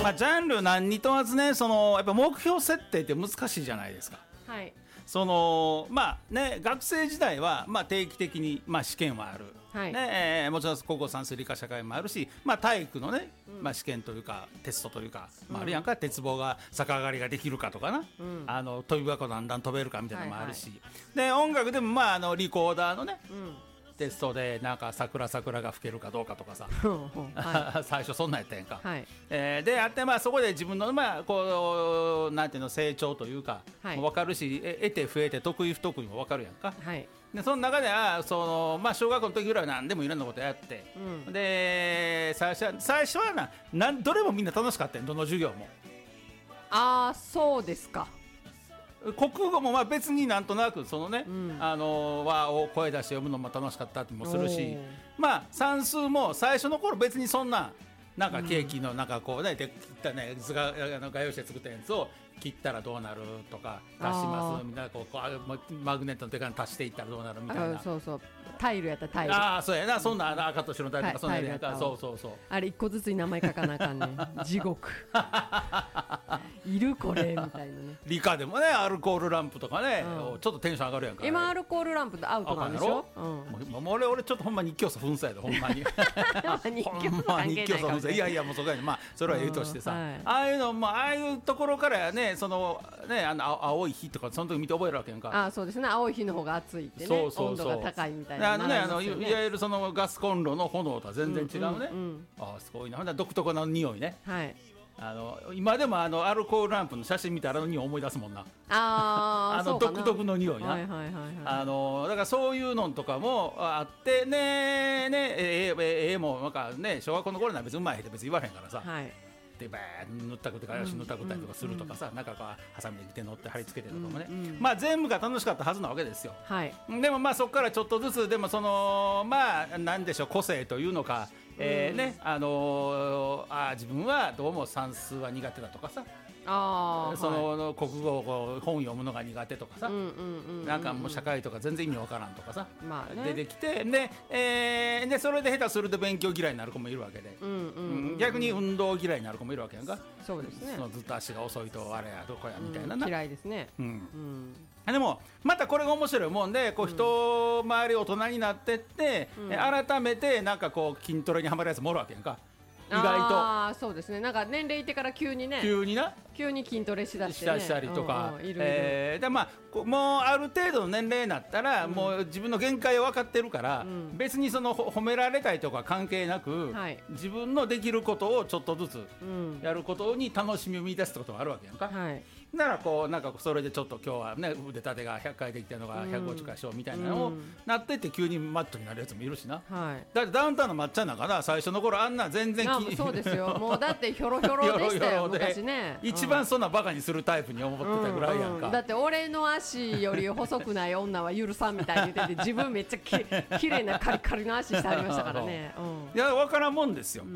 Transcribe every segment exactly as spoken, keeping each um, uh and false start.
まあジャンル何に問わずね、そのやっぱ目標設定って難しいじゃないですか。 はい。 そのまあね、学生時代はまあ定期的にまあ試験はある、 はいねえーもちろん高校算数理科社会もあるし、まあ、体育のね、うんまあ、試験というかテストというか、まあ、あるやんか、うん、鉄棒が逆上がりができるかとかな、うん、あの飛び箱だんだん飛べるかみたいなのもあるし、はいはい、で音楽でもまああのリコーダーのね、うんテストでなんか桜桜が吹けるかどうかとかさはい、最初そんなんやったやんか、はいえー、であって、まあ、そこで自分の、まあ、こうなんていうの成長というか、はい、分かるし得て増えて得意不得意も分かるやんか、はい、でその中ではその、まあ、小学校の時ぐらいは何でもいろんなことやって、うん、で最初は最初はななんどれもみんな楽しかったんどの授業も。 ああそうですか。 国語もまあ別になんとなくそのね、うん、あの和を声出して読むのも楽しかったりもするし、まあ算数も最初の頃別にそんななんかケーキのなんかこうね、でね図があの画用紙で作ったやつを切ったらどうなるとか足しますみたいなこうこうマグネットの手から足していったらどうなるみたいな。 そうそうタイルやったらタイル。 ああそうやな、そんな赤と白のタイルとかそんなやったらそうそうそう。 あれ一個ずつに名前書かなあかんねん地獄いるこれみたいなね。 理科でもねアルコールランプとかね、うん、ちょっとテンション上がるやんか。 今アルコールランプってアウトなんでしょ。 うん、もう俺俺ちょっとほんま日教祖噴射やでほんまにほんま日教祖噴射いやいやもうそこやね、まあそれはええとしてさ、はい、ああいうのもああいうところからやね、そのねあの青い日とかその時見て覚えるわけやんか。 あそうですね、青い日の方が暑いってね、そうそうそう温度が高いみたいな、 あのねあのいわゆるそのガスコンロの炎とは全然違うね、うんうんうん、あすごいな、ほんな独特な匂いね、はい、あの今でもあのアルコールランプの写真見たらあの匂い思い出すもんな。 ああの独特の匂いな、 はいはいはいはい、 あのだからそういうのとかもあってねねええええもなんかね小学校の頃なら別にうまいって別に言わへんからさ、はい、でバー塗ったくってからし塗ったくったりとかするとかさ、うん、なんかこうハサミで手乗って貼り付けてとかもね、うんうん、まあ全部が楽しかったはずなわけですよ、はい、でもまあそこからちょっとずつでもそのまあなんでしょう個性というのか、えーねあのー、あ自分はどうも算数は苦手だとかさ、あその、はい、国語をこう本読むのが苦手とかさ、なんかもう社会とか全然意味わからんとかさ、まあね、出てきてで、えー、でそれで下手すると勉強嫌いになる子もいるわけで、逆に運動嫌いになる子もいるわけやんか。 そうですね、 そのずっと足が遅いとあれやどこやみたいなな、 うん、嫌いですね、うんうん、でもまたこれが面白いもんでこう一回り大人になってって、うん、改めてなんかこう筋トレにはまるやつもおるわけやんか。意外とあそうですね、なんか年齢いってから急にね急にな急に筋トレしだしてねしたりとか、うんうん、いるいる、えー、でまあもうある程度の年齢になったら、うん、もう自分の限界を分かってるから、うん、別にその褒められたいとか関係なく、はい、自分のできることをちょっとずつやることに楽しみを見出すってことがあるわけやんか、はい、ならこうなんかそれでちょっと今日はね腕立てがひゃっかいできたのがひゃくごじゅっかいしようみたいなのをなってって急にマッチョになるやつもいるしな、はい、だってダウンタウンのまっちゃんなんかな最初の頃あんな全然気そうですよもうだってひょろひょろでしたよ昔ね、 一番そんなバカにするタイプに思ってたぐらいやんか、 うんうん、だって俺の足より細くない女は許さんみたいに言ってて自分めっちゃききれいなカリカリの足してありましたからね、うん、 いや分からんもんですよ、うん、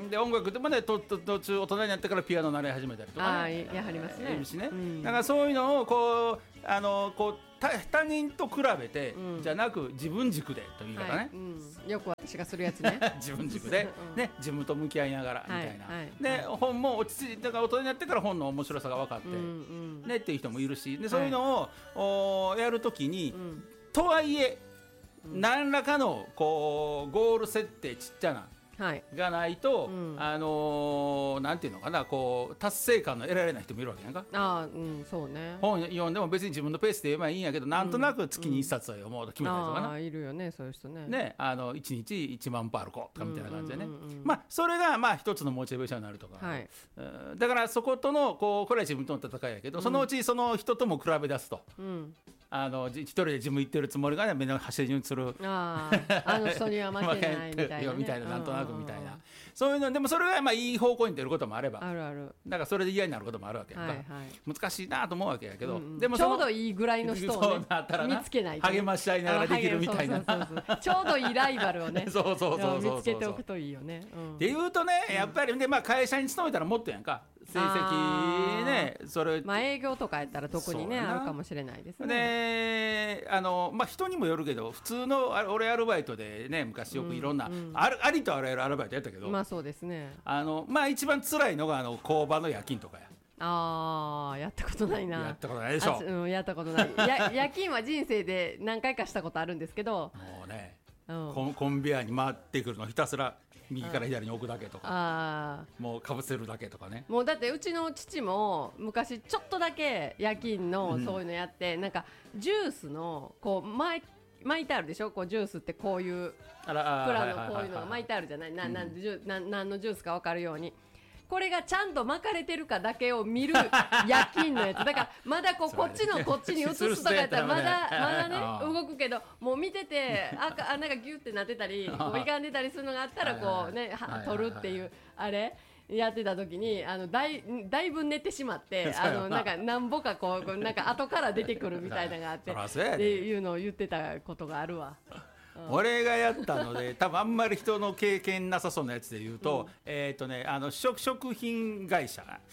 で音楽でもねとと途中大人になってからピアノ習い始めたりとかね、 あやはりますね、 いるしね、うん、だからそういうのをこうあのこう他人と比べて、うん、じゃなく自分軸でというかね、はいうん、よく私がするやつね自分軸で、うんね、自分と向き合いながらみたいな、はいはい、で、はい、本も落ち着いてだから大人になってから本の面白さが分かって、うんうんね、っていう人もいるしでそういうのを、はい、やるときに、うん、とはいえ、うん、何らかのこうゴール設定ちっちゃなはい、がないと、うん、あのー、なんていうのかなこう達成感の得られない人もいるわけやんか。 あ、うん、そうね、 本読んでも別に自分のペースで読めばいいんやけど、なんとなく月にいっさつは読もうと決めたりとかな、 うんうん、あいるよねそういう人ね。 ねあのいちにちいちまん歩歩こうとかみたいな感じでね、うんうんうんうん、まあそれがまあ一つのモチベーションになるとか、はい、うん、だからそことのこうこれは自分との戦いやけど、うん、そのうちその人とも比べ出すと、うん、あの一人でジム行ってるつもりがね目の走りにするああの人には負けないみたいな、ね、 みたいななんとなくみたいな、そういうのでもそれがまあいい方向に出ることもあればあるある、 だからそれで嫌になることもあるわけやんか、はいはい、難しいなと思うわけやけど、うん、 でもちょうどいいぐらいの人を、ね、見つけないと、ね、 励まし合いながらできるみたいなちょうどいいライバルをねそうそうそうそう見つけておくといいよね、うん、 っていうとねやっぱりで、まあ、会社に勤めたらもっとやんか成績ねそれまあ営業とかやったら特にねあるかもしれないですね。 であの、まあ、人にもよるけど普通の俺アルバイトでね昔よくいろんな、うんうん、あ, るありとあらゆるアルバイトやったけど、 まあそうですね、 あのまあ一番辛いのがあの工場の夜勤とかや。 あーやったことないな。 やったことないでしょ。 うん、やったことないや夜勤は人生で何回かしたことあるんですけどもうね、 うん、 コ, コンベヤに回ってくるのひたすら右から左に置くだけとか、 あもうかぶせるだけとかね。 もうだってうちの父も昔ちょっとだけ夜勤のそういうのやって、うん、なんかジュースのこう巻い巻いてあるでしょ、こうジュースってこういうプラのこういうのが巻いてあるじゃない、なな何のジュースか分かるように、これがちゃんと巻かれてるかだけを見る夜勤のやつだからまだこうこっちのこっちに移すとかやったらまだまだね動くけど、もう見ててああなんかギュってなってたりこう歪んでたりするのがあったらこうね取るっていうあれやってた時にあのだいだいぶ寝てしまってあのなんかなんぼかこうなんか後から出てくるみたいなのがあってっていうのを言ってたことがあるわ。 うん、俺がやったので多分あんまり人の経験なさそうなやつで言うと、うん、えっ、ー、とねあの 食, 食品会社、はい、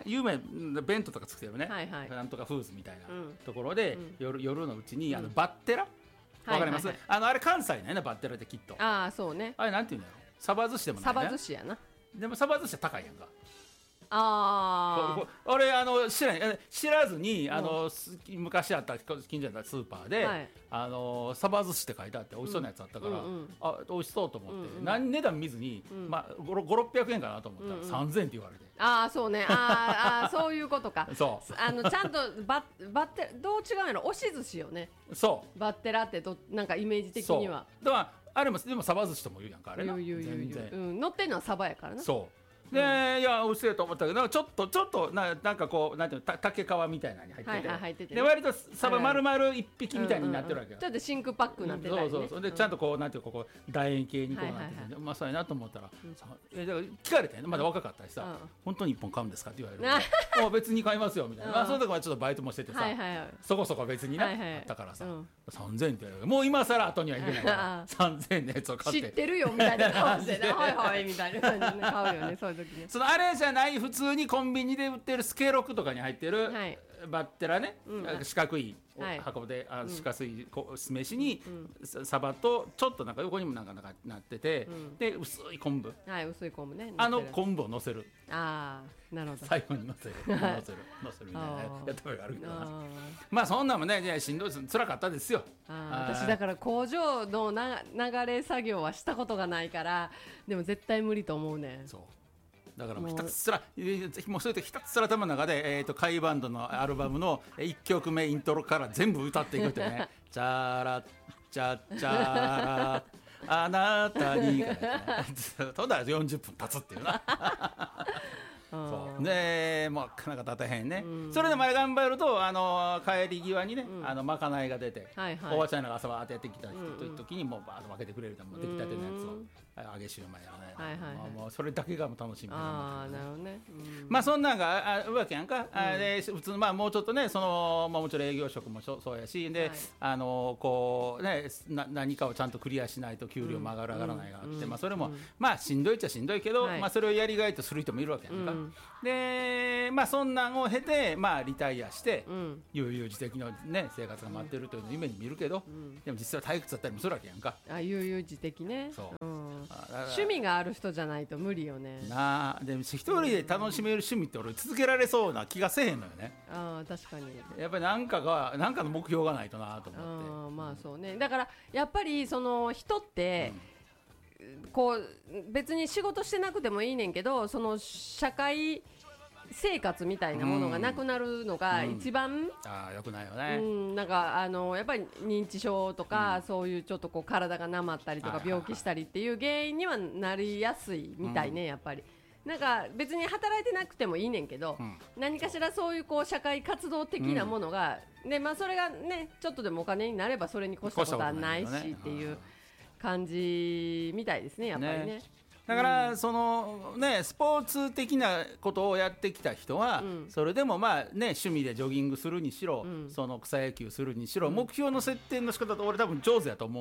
有名弁当とか作ってるね、はいはい、なんとかフーズみたいなところで、うん、夜, 夜のうちにあのバッテラ、うん、わかります、はいはいはい、あのあれ関西ねバッテラってきっとああそうねあれなんていうんだろうサバ寿司でもないねサバ寿司やなでもサバ寿司は高いやんかあ俺あの知らない知らずにあの、うん、昔あった近所だったスーパーで、はい、あのサバ寿司って書いてあって美味しそうなやつあったから、うんうんうん、あ美味しそうと思って、うんうん、何値段見ずに、うんまあ、ごひゃくろっぴゃくえんかなと思ったら、うんうん、さんぜんえんって言われてああそうねああそういうことかそうあのちゃんとバッバッテどう違うの押し寿司よねそうバッテラってどなんかイメージ的にはだからあれもでもサバ寿司とも言うやんかあれな言う言う言う言う、うん、乗ってんのはサバやからなそうで、うん、いや美味しいと思ったけどちょっとちょっと な, なんかこうなんていうの竹皮みたいなのに入ってて、はいはい入っててね、で割とサバ丸々一匹みたいになってるわけよ、 うんうんうん、ちょっと真空パックになってたり、ねうん、そうそうそうで、うん、ちゃんとこうなんていうここ楕円形にこうなってて、はいはいはい、まあそうやなと思ったら、うん、えだから聞かれてねまだ若かったしさ、うん、本当に一本買うんですかって言われるからもう別に買いますよみたいな、うんまあ、そういうとこはちょっとバイトもしててさ、はいはいはい、そこそこ別にな、はいはい、あったからさ、うん、さんぜんえんって言われるもう今更後にはいけないからさんぜんえんのやつを買って知ってるよみたいな顔してねはいはいみたいな感じで買うよねそういう時ねそのあれじゃない普通にコンビニで売ってるスケロクとかに入ってる、はい、バッテラね、うん、四角い箱で、はい、四角い酢飯に、うん、サバとちょっとなんか横にもなんかなってて、うん、で薄い昆布、 はい、薄い昆布ねあの昆布を乗せるああなるほど最後に乗せる乗せる乗せるみたいなやったことがあるけどなまあそんなもねじゃしんどいです辛かったですよあ私だから工場のな流れ作業はしたことがないからでも絶対無理と思うねそうだからもうひたすらもうそれでひたすら頭の中で、えー、とカイバンドのアルバムのいっきょくめイントロから全部歌っていくってねチャラチャチャラあなたにとんだらよんじゅっぷん経つっていうなそうでもうなかなか立てへんね、うん、それでもあれ頑張るとあの帰り際にね、うん、あのまかないが出て、はいはい、おばちゃんが朝は当ててきた時にもうバーッと分けてくれると出来たてのやつを揚げシューマイやね、はいはいはいまあ、もうそれだけがもう楽しみああなるほどね、うん、 まあそんなんがあるわけやんか、うん、あで普通まあもうちょっとねその、まあ、もちろん営業職もそうやしで、はい、あのこうねな何かをちゃんとクリアしないと給料も上がる上がらないがあって、うん、まあそれも、うん、まあしんどいっちゃしんどいけど、はい、まあそれをやりがいとする人もいるわけやんか、うん、でまあそんなんを経てまあリタイアして悠々自適のね生活が待ってるというのを夢に見るけど、うん、でも実際は退屈だったりもするわけやんかあ悠々自適ねそう、うん、趣味がある人じゃないと無理よねなあでも一人で楽しめる趣味って俺続けられそうな気がせえへんのよねあ確かにやっぱり何かが何かの目標がないとなと思ってあまあそうねだからやっぱりその人って、うん、こう別に仕事してなくてもいいねんけどその社会生活みたいなものがなくなるのが一番、うん、 あ良くないよね、 うん、なんかあのやっぱり認知症とか、うん、そういうちょっとこう体がなまったりとか病気したりっていう原因にはなりやすいみたいね、うん、やっぱりなんか別に働いてなくてもいいねんけど、うん、何かしらそういうこう社会活動的なものが、うんでまあ、それがねちょっとでもお金になればそれに越したことはないしっていう感じみたいですねやっぱりねねだからそのねスポーツ的なことをやってきた人はそれでもまあね趣味でジョギングするにしろその草野球するにしろ目標の設定の仕方と俺多分上手やと思うね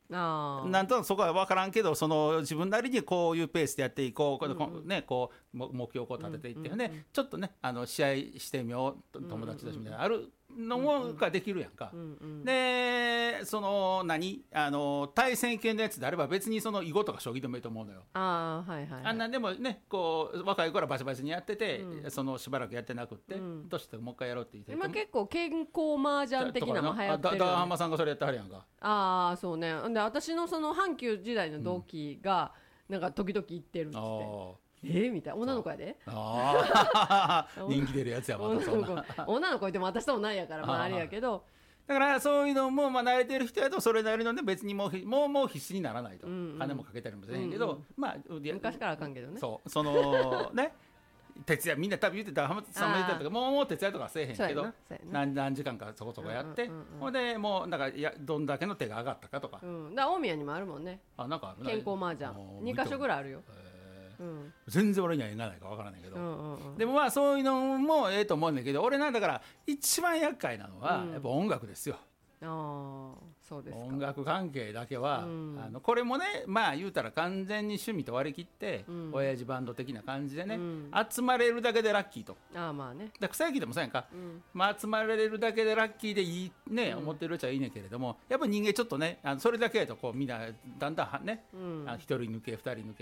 あなんとなくそこは分からんけどその自分なりにこういうペースでやっていこう、うんうんね、こう目標をこう立てていってね、うんうん、ちょっとねあの試合してみよう友達たちみたいな、うんうん、あるのもができるやんか、うんうん、でその何あの対戦系のやつであれば別にその囲碁とか将棋でもいいと思うのよ。 あ、はいはいはい、 あんなんでもねこう若い頃はバシバシにやってて、うん、そのしばらくやってなくって、うん、年してもう一回やろうって言って今結構健康麻雀的なの流行ってるよね。 だだ浜さんがそれやってはるやんか。 ああそうね。で私のその阪急時代の同期がなんか時々行ってるっつって、うんえー、みたいな女の子やであ人気出るやつやまたそんな女の子いても私ともないやからまああれやけどだからそういうのもまあ慣れてる人やとそれなりので別にもうもうもう必死にならないと、うんうん、金もかけたりもせへんけど、うんうん、まあ昔からあかんけどねそうそのね徹夜みんな多分言ってた浜田さんも言ってたけどもうもう徹夜とかせえへんけど何, 何時間かそこそこやって、うんうんうんうん、ほんでもうなんかやどんだけの手が上がったかとか、 うん、だから大宮にもあるもんね。 あなんかある健康麻雀にか所ぐらいあるよ。 うん、全然俺には縁がないかわからないけど、うんうんうん、でもまあそういうのもええと思うんだけど俺なんだから一番厄介なのはやっぱ音楽ですよ、 うん、あそうですか。 音楽関係だけは、うん、あのこれもねまあ言うたら完全に趣味と割り切って、うん、親父バンド的な感じでね、うん、集まれるだけでラッキーと。 あまあね、 だから草野球でもそうやんか、うん、まあ集まれるだけでラッキーでいいね、うん、思ってるうちはいいねんけれどもやっぱ人間ちょっとねあのそれだけやとこうみんなだんだんね、うん、あのひとり抜けふたり抜け、うん、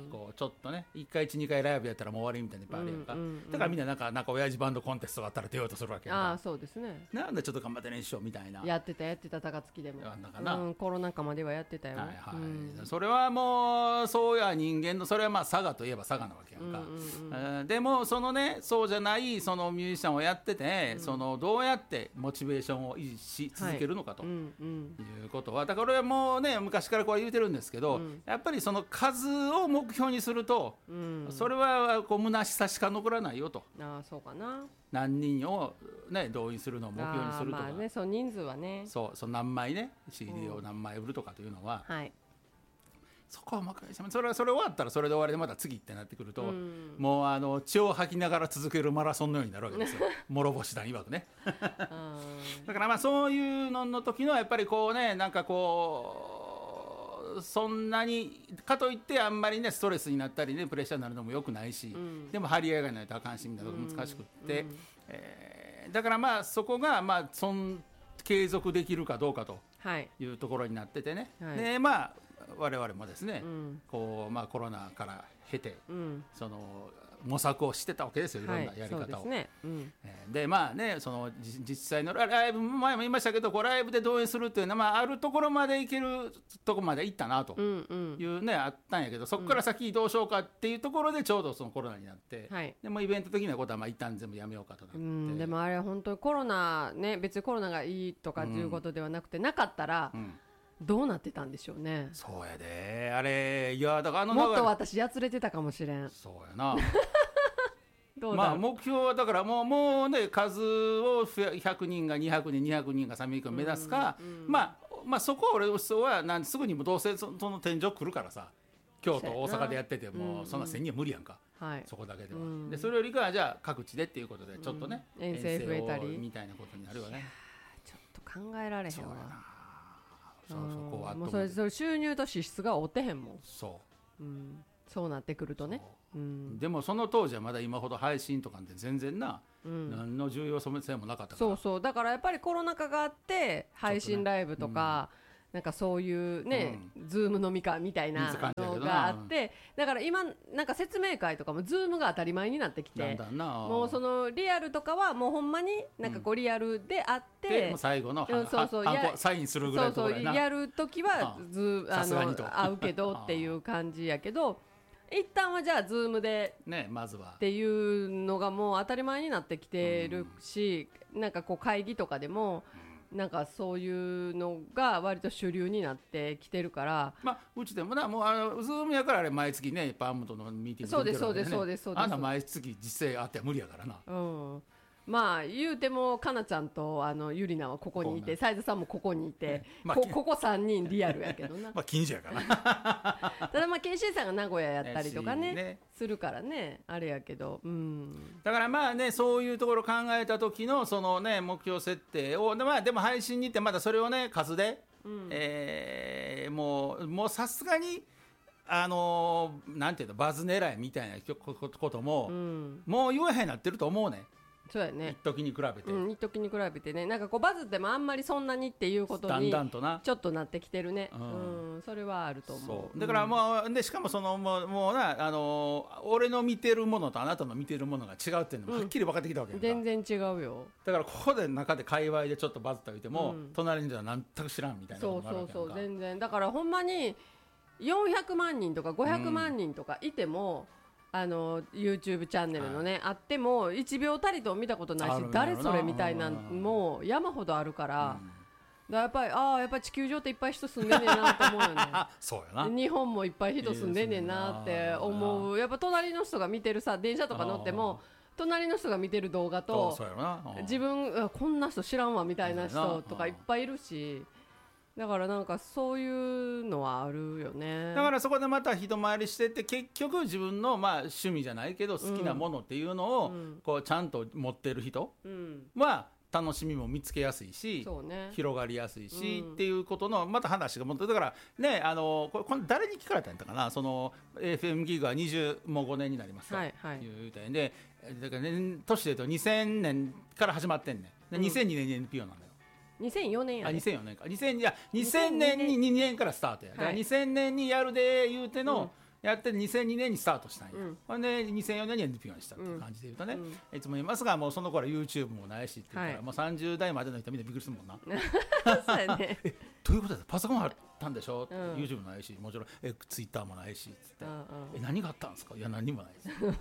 こうちょっとねいっかいいちにかいライブやったらもう終わりみたいなのいっぱいあるやんか、うんうんうん、だからみんななんかなんか親父バンドコンテストがあったら出ようとするわけやんか。 あそうですね。 なんでちょっと頑張って練習しようみたいなやってたやってた高槻でもなんかな、うん、コロナ禍まではやってたよ、はいはいうん、 それはもうそうや人間のそれはまあ佐賀といえば佐賀なわけやんか、うんうんうん、でもそのねそうじゃないそのミュージシャンをやってて、うん、そのどうやってモチベーションを維持し続けるのかと、はいうんうん、いうことはだから俺はもうね昔からこう言うてるんですけど、うん、やっぱりその数を目標にすると、うん、それはこう虚しさしか残らないよと。 あそうかな。 何人を、ね、動員するのを目標にするとか、 まあね、そう人数はねそうそう何枚ね シーディー を何枚売るとかというのは、うんはい、そこはうまくそれはそれ終わったらそれで終わりでまた次ってなってくると、うん、もうあの血を吐きながら続けるマラソンのようになるわけですよ諸星団曰くねだからまあそういうのの時のやっぱりこうねなんかこうそんなにかといってあんまりねストレスになったりねプレッシャーになるのも良くないし、うん、でも張り合いがないとあかんしみたいなとこ難しくって、うんうんえー、だからまあそこがまあそん継続できるかどうかというところになっててね、はい、でまあ我々もですね、うん、こうまあコロナから経て、うん、その模索をしてたわけですよいろんなやり方を、はいそうですねうん、でまあねその実際のライブ前も言いましたけどこうライブで動員するっていうのは、まあ、あるところまで行けるところまで行ったなというね、うんうん、あったんやけどそこから先どうしようかっていうところでちょうどそのコロナになって、うん、でもイベント的なことはまあ一旦全部やめようかとなって、うん、 でもあれ本当にコロナね別にコロナがいいとかっていうことではなくて、うん、なかったら、うんどうなってたんでしょうね。 そうやであれいやだからあのもっと私やつれてたかもしれん。 そうやなどうだまあ目標はだからもうもうね数をひゃくにんがにひゃくにんにひゃくにんがさんびゃくにん目指すか、うんうん、まあまあそこは俺はなんすぐにもどうせ そ, その天井来るからさ京都大阪でやってても、うん、そんなせんにんは無理やんか、はい、そこだけでは、うん、でそれよりかはじゃあ各地でっていうことでちょっとね、 うん、遠征増えたりみたいなことになるよね。 ちょっと考えられへんわ。 そうそこはもうそれそれ収入と支出が合ってへんもん。 そう、 うん、そうなってくるとね、うん、 でもその当時はまだ今ほど配信とかって全然な、うん、何の重要性もなかったからそうそうだからやっぱりコロナ禍があって配信ライブとか、なんかそういうね、うん、ズーム飲み会みたいなのがあって、だから今なんか説明会とかもズームが当たり前になってきて、 だんだんなもうそのリアルとかはもうほんまになんかこうリアルであって、うん、でも最後のそうそうやサインするぐらいのところやな、 そうそうやるときはズあの会うけどっていう感じやけど一旦はじゃあズームでねまずはっていうのがもう当たり前になってきてるし、うん、なんかこう会議とかでも、うんなんかそういうのが割と主流になってきてるから、 まあ、うちでもなもうあのズームやからあれ毎月ねパームとのミーティングできてるわけでね、そうですそうですそうですあんな毎月実際あっては無理やからな、 うんまあ言うてもかなちゃんとあのゆりなはここにいて斉田さんもここにいて、まあ、こ, ここさんにんリアルやけどなまあ近所やからただまあ研修さんが名古屋やったりとか ね, ねするからねあれやけど、うん、 だからまあねそういうところ考えた時のそのね目標設定を、まあ、でも配信に行ってまだそれをね数でうん、えー、もうもうさすがにあのー、なんていうのバズ狙いみたいなことも、うん、もう言わへんなってると思うね。 そうやね、 一時に比べて、 うん、一時に比べてね、なんかこうバズってもあんまりそんなにっていうことにだんだんとなちょっとなってきてるね、うんうん、それはあると思う。 そうだからもう、でしかもそのもう、もうな、あのー、俺の見てるものとあなたの見てるものが違うっていうのもはっきり分かってきたわけやんか、 うん、全然違うよ。 だからここで中で界隈でちょっとバズっておいても、うん、隣にじゃ全く知らんみたいなこともあるわけやんか。 そうそうそう、全然だからほんまによんひゃくまんにんとかごひゃくまんにんとかいても、うん、あの YouTube チャンネルのね、はい、あってもいちびょうたりと見たことないし、誰それみたいなもう山ほどあるから、うん、だからやっぱりああやっぱり地球上っていっぱい人住んでんねんなと思うよねそうやな、 日本もいっぱい人住んでんねんなって思う。やっぱ隣の人が見てるさ、電車とか乗っても隣の人が見てる動画と自分こんな人知らんわみたいな人とかいっぱいいるし、だからなんかそういうのはあるよね。 だからそこでまた一回りしてって、結局自分のまあ趣味じゃないけど好きなものっていうのをこうちゃんと持ってる人は楽しみも見つけやすいし、そうね、広がりやすいし、うん、っていうことのまた話がもっとだからね、あのこれ誰に聞かれたんやったかな、その エフエム ギグはにじゅうもうごねんになりますというたいで、だからね年でいうとにせんねんから始まってんねん。でにせんにねんに エヌピーオー なんだよ。 にせんよねんや、ね、 あにせんよねんかにせんいやにせんねんににねんからスタートや、はい、だからにせんねんにやるで言うての、うん、やってにせんにねんにスタートしたんや、うん、でにせんよねんに エヌピーオー にしたっていう感じで言うとね、うん、いつも言いますがもうその頃 YouTube もないしって言うから、はい、もうさんじゅうだいまでの人みんなびっくりするもんなそうやねということでパソコンあったんでしょ、うん、YouTube もないし、もちろんえ Twitter もないしつって、うんうん、え何があったんですか、いや何もないです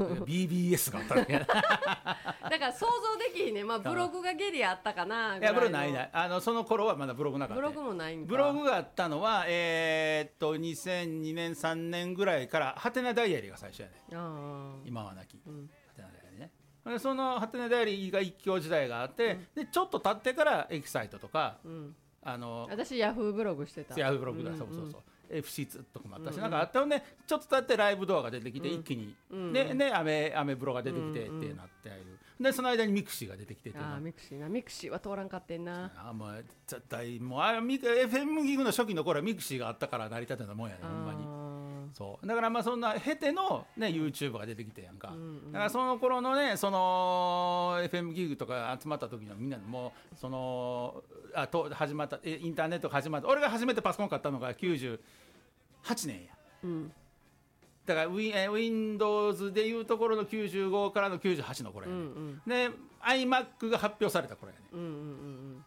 ビービーエス があったんやだから想像できひんね、まあ、ブログがギリあったかな。 いやブログないない、あのその頃はまだブログなかった。 ブログもないんか。 ブログがあったのは、えー、っとにせんにねんさんねんぐらいからハテナダイアリーが最初やね。あ今はなき、うん、ハテナダイアリーね。でそのハテナダイアリーが一強時代があって、うん、でちょっと経ってからエキサイトとか、うん、あの私ヤフーブログしてた。 ヤフーブログだ、うんうん、そうそうそう、エフシー とかもあったし、うんうん、なんかあったので、ね、ちょっと経ってライブドアが出てきて、うん、一気に、うん、で, でアメアメブロが出てきて、うんうん、ってなってある。でその間にミクシーが出てきてて、 あミクシーな、ミクシーは通らんかってんな。 あもう絶対もうあ エフエム ギグの初期の頃はミクシーがあったから成り立てたもんやね、ほんまに。そうだからまあそんな経ての、ね、YouTube が出てきてやんか、うんうん、だからその頃のね、その エフエム ギグとか集まった時のみんなもうそのあと始まったインターネットが始まった、俺が初めてパソコン買ったのがきゅうじゅうはちねんや、うん、だから Windows でいうところのきゅうじゅうごからのきゅうじゅうはちの頃やね、うんうん、で iMac が発表された頃やね、うんうんうん、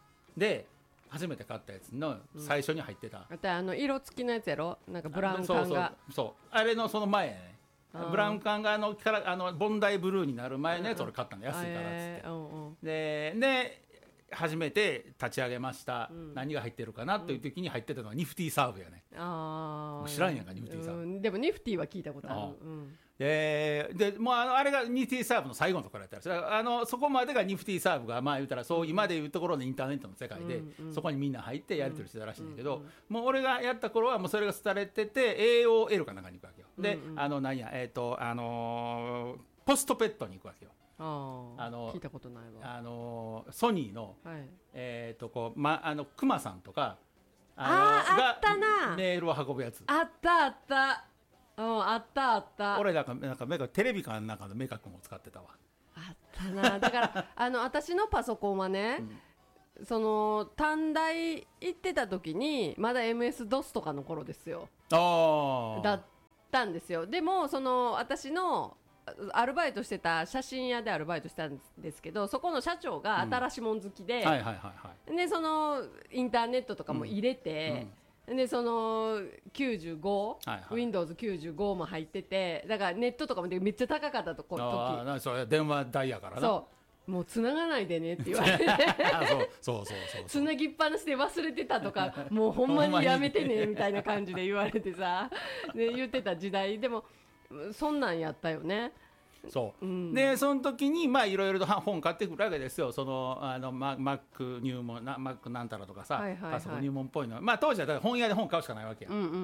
で初めて買ったやつの最初に入ってた、 うん、あの色付きのやつやろ、なんかブラウン管が、 そうそうそう、あれのその前やね、ブラウン管があのからあのボンダイブルーになる前のやつ俺買ったの、安いからっつって、えーうんうん、でで初めて立ち上げました、うん、何が入ってるかなという時に入ってたのはニフティサーブやね、あ知らんやんかニフティサーブ、うん、 でもニフティは聞いたことある、うん、 ででもう あ, のあれがニフティサーブの最後のところやったら、あのそこまでがニフティサーブがまあ言うたらそう今でいうところのインターネットの世界で、うんうん、そこにみんな入ってやり取りしてたらしいんだけど、うんうん、もう俺がやった頃はもうそれが廃れてて エーオーエル かなんかに行くわけよ、で、うんうん、あの何やえっ、ー、とあのー、ポストペットに行くわけよ、 ああの聞いたことないわ、 あのソニーの、はい、えーとこうまあのクマさんとかあのああったな、 メールを運ぶやつ、 あったあった、うん、あったあった、 俺なんかなんかメカテレビかなんかのメカ君を使ってたわ、 あったな、だからあの私のパソコンはね、うん、その短大行ってた時にまだ エムエスドス とかの頃ですよ、あだったんですよ。でもその私のアルバイトしてた写真屋でアルバイトしてたんですけど、そこの社長が新しいもん好きで、でそのインターネットとかも入れて、うんうん、でそのきゅうじゅうご、はいはい、ウィンドウズきゅうじゅうご も入ってて、だからネットとかもでめっちゃ高かったとこ時、 あそれ電話代やからな、 そうもう繋がないでねって言われてそうそうそうそう繋ぎっぱなしで忘れてたとかもうほんまにやめてねみたいな感じで言われてさで言ってた時代でもそんなんやったよね。 そう、うん、でその時にまあいろいろと本買ってくるわけですよ、そのあのマック入門なマックなんたらとかさ、はいはいはい、パソコン入門っぽいの、まあ当時はだから本屋で本買うしかないわけや、うんうんうんうん、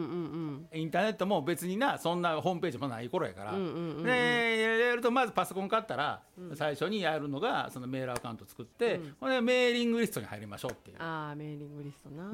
インターネットも別になそんなホームページもない頃やから、うんうんうんうん、でやるとまずパソコン買ったら、うん、最初にやるのがそのメールアカウント作って、うん、ほんでメーリングリストに入りましょうっていう、 あーメーリングリストな、 ね、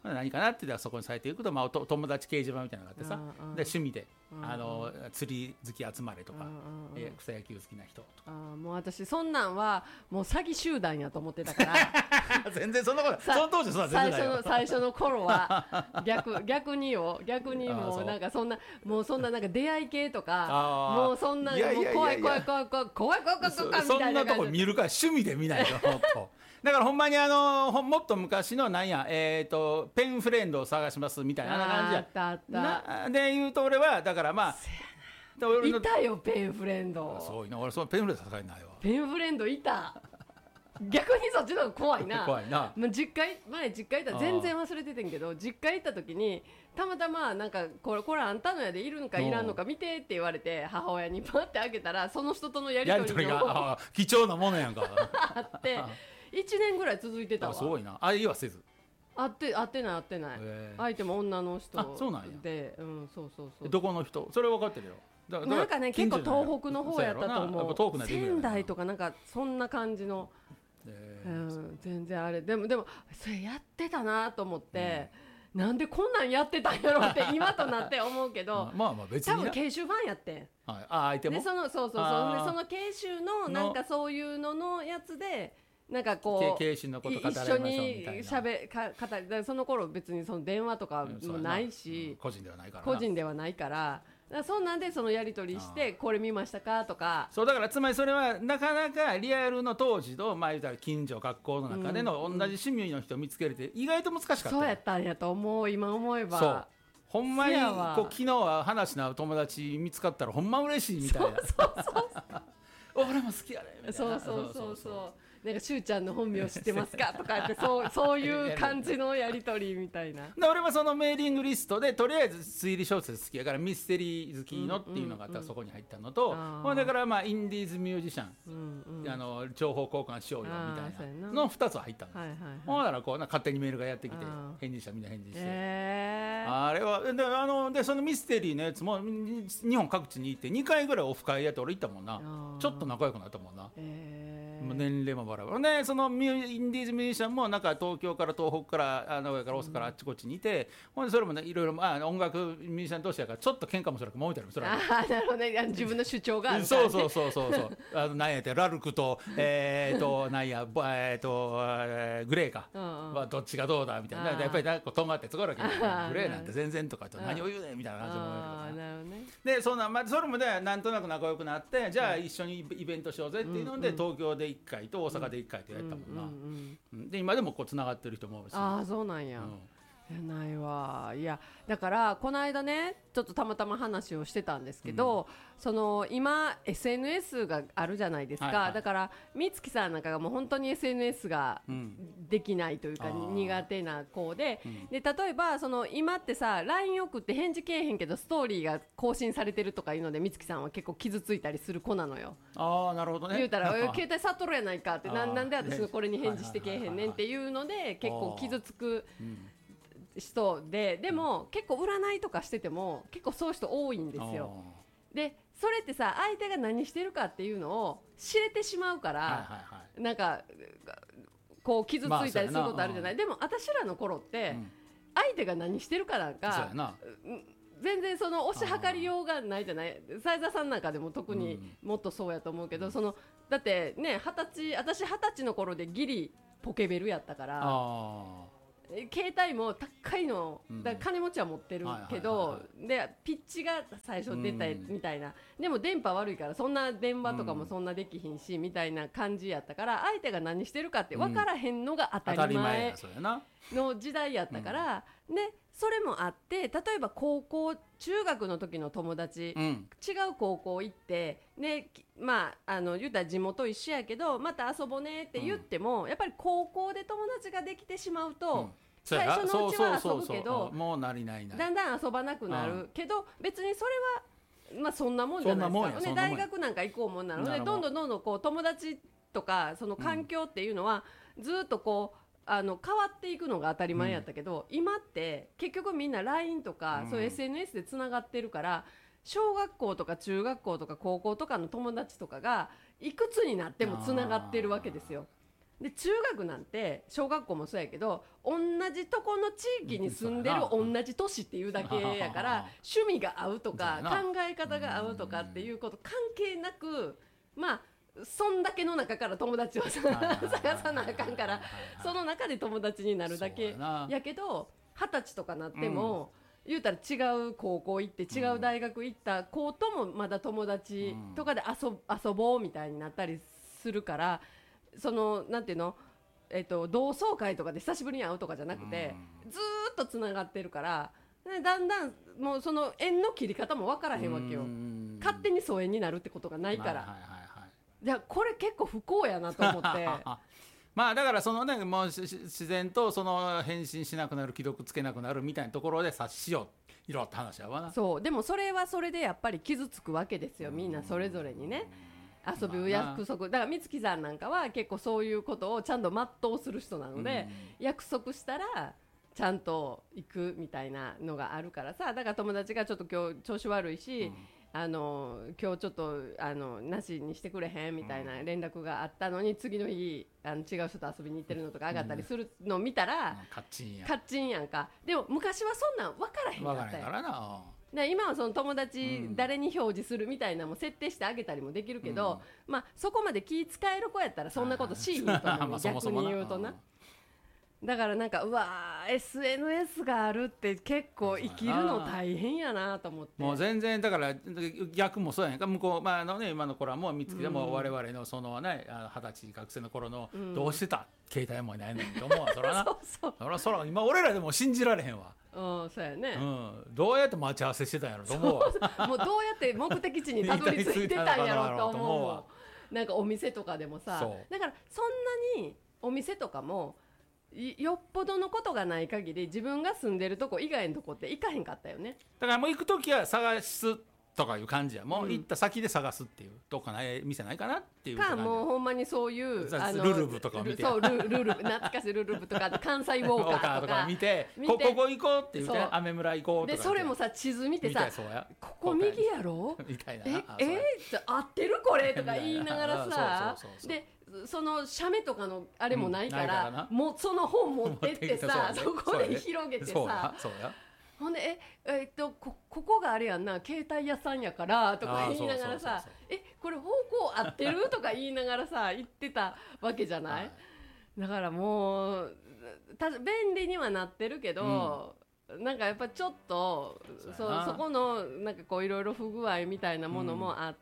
何かなって言ったらそこにされていくと、まあ、お友達掲示板みたいなのがあってさ、で趣味であの釣り好き集まれとか、え草野球好きな人とか。 あもう私そんなんはもう詐欺集団やと思ってたから全然そんなことその当時そんな全然ないよ。 最初の最初の頃は逆逆によ逆にもうなんかそんなもうそんななんか出会い系とかもうそんなもう怖い怖い怖い怖い怖い怖い怖い怖い怖いみたいな感じ。 そんなとこ見るから趣味で見ないよだからほんまにあのもっと昔のなんや、えー、とペンフレンドを探しますみたいな感じや。 あったあったなで言うと俺はだからまあいたよペンフレンド。 そういうの俺そのペンフレンド探しないわ。 ペンフレンドいた逆にそっちの方が怖いな怖いな。 もう実家前実家行ったら全然忘れててんけど実家行った時にたまたまなんかこれこれあんたのやでいるんかいらんのか見てって言われて母親にパッて開けたらその人とのやり取りが貴重なものやんかあっていちねんぐらい続いてたわ。 すごいな。あいはせず会って会ってない会ってない、えー、相手も女の人で。 あそうなんや。 うんそうそうそう。 どこの人それ分かってるよ。だからなんかね結構東北の方やったと思う。 遠くない仙台とかなんかそんな感じの、えーうん、全然あれでもでもそれやってたなと思って、うん、なんでこんなんやってたんやろって今となって思うけどまあまあ別に多分研修ファンやってん、 はい、あ相手もでそのそうそうそうでその研修のなんかそういうののやつでなんかこう一緒にしゃべか語りその頃別にその電話とかもないし、 うん、個人ではないから個人ではないからそんなんでそのやり取りしてこれ見ましたかとか。 そうだからつまりそれはなかなかリアルの当時の、まあ、言うたら近所学校の中での同じ趣味の人を見つけるって意外と難しかった、 そうやったんやと思う今思えば。 そうほんまにこう昨日は話の合う友達見つかったらほんま嬉しいみたいな。 そうそうそう俺も好きやねみたいな。 そうそうそうそうなんかしゅうちゃんの本名知ってますかとかってそうそういう感じのやり取りみたいな。 で俺はそのメーリングリストでとりあえず推理小説好きやからミステリー好きのっていうのがあったらそこに入ったのと、うんうん、だからまあインディーズミュージシャン、うんうん、あの情報交換しようよみたいなのふたつ入ったの。はいはいはい、ほんならこうな勝手にメールがやってきて返事したみんな返事して、えー、あれはであのでそのミステリーのやつも日本各地に行ってにかいぐらいオフ会やって俺行ったもんな。ちょっと仲良くなったもんな。えー、年齢もバラバラね。そのインディーズミュージシャンもなんか東京から東北から名古屋から大阪からあっちこっちにいて、ほんでそれもねいろいろあ音楽ミュージシャン同士やからちょっと喧嘩もそれもめたりもする。 ああなるほどね自分の主張があるから、ね、そうそうそうそうそうあのなんやってラルクとえー、となんやえー、とグレーかはどっちがどうだみたいなやっぱりなんかとんがってつがるわけグレーなんて全然とかって何を言うねんみたいな感じで思うけど、ね、でそんな、まあ、それもねなんとなく仲良くなってじゃあ一緒にイベントしようぜっていうので、うんうん、東京でいっかいと大阪でいっかいとやったもんな、うんうんうん、で今でもこうつながってる人も多いし。 ああそうなんや、うんやないわ。いやだからこの間ねちょっとたまたま話をしてたんですけど、うん、その今 エスエヌエス があるじゃないですか、はいはい、だから美月さんなんかがもう本当に エスエヌエス ができないというか、うん、苦手な子で、うん、で例えばその今ってさ ライン 送って返事けえへんけどストーリーが更新されてるとかいうので美月さんは結構傷ついたりする子なのよ。 ああなるほどね。 言うたら携帯さっとるやないかってな、なんで私がこれに返事してけえへんねんっていうので結構傷つく人で、でも結構占いとかしてても結構そういう人多いんですよ。でそれってさ相手が何してるかっていうのを知れてしまうから、はいはいはい、なんかこう傷ついたりすることあるじゃない、まあ、でも私らの頃って、うん、相手が何してるかなんか全然その推し量りようがないじゃない。斉田さんなんかでも特にもっとそうやと思うけど、うん、そのだってね二十歳私二十歳の頃でギリポケベルやったからあ携帯も高いのだから金持ちは持ってるけど、でピッチが最初出たみたいな、でも電波悪いからそんな電話とかもそんなできひんしみたいな感じやったから相手が何してるかって分からへんのが当たり前の時代やったから、でそれもあって例えば高校中学の時の友達、うん、違う高校行ってね、まああの言うたら地元一緒やけどまた遊ぼうねって言っても、うん、やっぱり高校で友達ができてしまうと、うん、最初のうちは遊ぶけどもうなりないないだんだん遊ばなくなる、うん、けど別にそれはまあそんなもんじゃないですか、ね、大学なんか行こうもんなのでどんどんどんどんこう友達とかその環境っていうのはずっとこうあの変わっていくのが当たり前やったけど、うん、今って結局みんな ライン とか、うん、そういう エスエヌエス でつながってるから小学校とか中学校とか高校とかの友達とかがいくつになってもつながってるわけですよ。 で中学なんて小学校もそうやけど同じとこの地域に住んでる同じ都市っていうだけやから趣味が合うとか考え方が合うとかっていうこと関係なくまあそんだけの中から友達を探さなあかんからその中で友達になるだけやけど二十歳とかなっても、うん、言うたら違う高校行って違う大学行った子ともまだ友達とかで 遊, 遊ぼうみたいになったりするからそのなんていうの、えっと、同窓会とかで久しぶりに会うとかじゃなくてずーっとつながってるからだんだんもうその縁の切り方も分からへんわけよ。勝手に疎遠になるってことがないから、はいはいはいはい、いやこれ結構不幸やなと思ってまあだからそのねもう自然とその返信しなくなる既読つけなくなるみたいなところで察しよういろって話やわな。 そうでもそれはそれでやっぱり傷つくわけですよみんなそれぞれにね遊ぶ約束、まあ、だから美月さんなんかは結構そういうことをちゃんと全うする人なので、うん、約束したらちゃんと行くみたいなのがあるからさだから友達がちょっと今日調子悪いし、うんあの今日ちょっとあのなしにしてくれへんみたいな連絡があったのに次の日あの違う人と遊びに行ってるのとか上がったりするのを見たら、うん、カッチンやんカッチンやんか。でも昔はそんなん分からへんかったよ。分からへんからな。で今はその友達誰に表示するみたいなのも設定してあげたりもできるけど、うん、まあそこまで気使える子やったらそんなことしいひんと思う逆に言うとな。だからなんかうわ エスエヌエス があるって結構生きるの大変やなと思って。 もう全然だから逆もそうやんか向こう、まああのね、今の頃はもう見つけても我々のそのね二十歳学生の頃のどうしてた、うん、携帯もいないのにと思うわそらなそうそうそらそら今俺らでも信じられへんわ。 うんそうやね、 うん、どうやって待ち合わせしてたんやろと思うわそうもうどうやって目的地にたどり着いてたんやろと思うわなんかお店とかでもさだからそんなにお店とかもよっぽどのことがない限り自分が住んでるとこ以外のとこって行かへんかったよね。 だからもう行くときは探すとかいう感じやもう行った先で探すっていうどっかない店ないかなっていうかもうほんまにそういうあのルルブとかを見てそうルルルブ懐かしいルルブとか関西ウォーカーとか見てこここ行こうって言って雨村行こうとかでそれもさ地図見てさここ右やろみたいなええー、合ってるこれとか言いながらさでその写メとかのあれもないから、うん、らもうその本持ってってさそこで広げてさほんでええー、っと こ, ここがあれやんな携帯屋さんやからとか言いながらさえこれ方向合ってるとか言いながらさ言ってたわけじゃない、はい、だからもうた便利にはなってるけど、うん、なんかやっぱちょっと そ, そこのなんかこういろいろ不具合みたいなものもあって、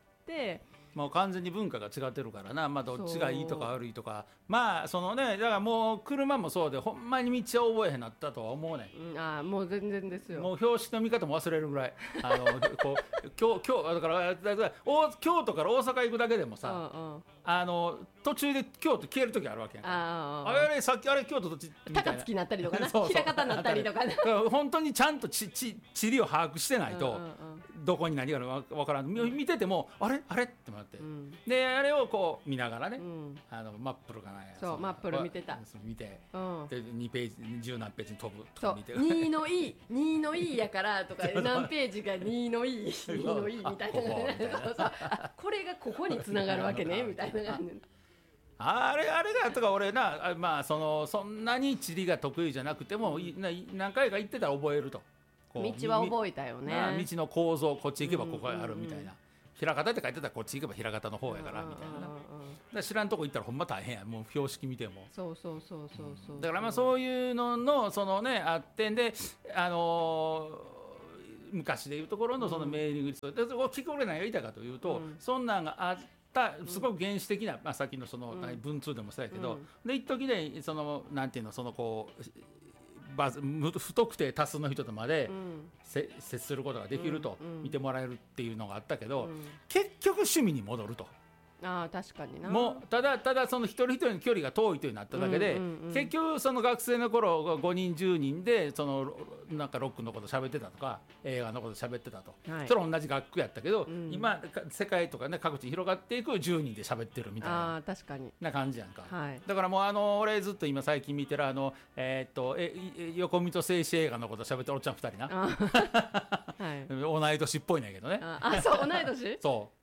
うんもう完全に文化が違ってるからな、まあ、どっちがいいとか悪いとかまあそのねだからもう車もそうでほんまに道は覚えへんなったとは思うね、 うん、あもう全然ですよもう標識の見方も忘れるぐらいあのこう京京だからだから京都から大阪行くだけでもさ、うんうん、あの途中で京都消える時あるわけやんかああれさっきあれ京都とち高槻になったりとかな枚方になったりとかね本当にちゃんとちち地理を把握してないと、うんうんうんどこに何があるか分からん見ててもあれあれってなって、うん、であれをこう見ながらね、うん、あのマップルかなそうマップル見てた見て、うん、でにページじゅう何ページに飛ぶとか見てにのいいにのいいやからとか何ページがにのいいにのいいみたいなこれがここにつながるわけねみたいな感じあれあれがとか俺なまあそのそんなに地理が得意じゃなくても何回か行ってたら覚えると道は覚えたよね道の構造こっち行けばここがあるみたいな枚方って書いてたらこっち行けば枚方の方やからみたいなだ知らんとこ行ったらほんま大変やもう標識見てもそうそうそうそうそうだからまあそういうののそのねあってんであのー、昔でいうところのそのメーリングリストで聞こえ何が言いたいかというと、うん、そんなんがあったすごく原始的な、まあ、さっきのその、うん、文通でもそうやけど、うん、で一時でそのなんていうのそのこう不特定多数の人とまで、うん、接することができると、うん、見てもらえるっていうのがあったけど、うん、結局趣味に戻るとあ確かになもうただただその一人一人の距離が遠いというなっただけで、うんうんうん、結局その学生の頃ごにんじゅうにんでそのなんかロックのこと喋ってたとか映画のこと喋ってたと、はい、それは同じ学区やったけど、うん、今世界とかね各地に広がっていくじゅうにんで喋ってるみたいなあ確かにな感じやんか、 はい、 だからもうあの俺ずっと今最近見てるあのえー、っとえ横見と静止映画のこと喋ってるおっちゃんふたりな、はい、同い年っぽいんやけどねああそう同い年そう